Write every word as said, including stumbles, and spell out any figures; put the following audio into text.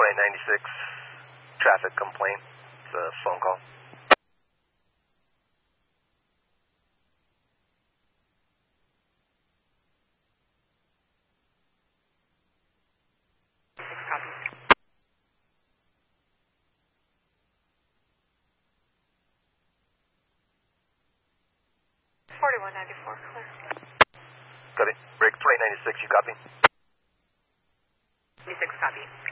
twenty ninety-six, traffic complaint. It's a phone call. forty-one ninety-four, clear. Copy. Break twenty ninety-six, you copy? ninety-six, copy.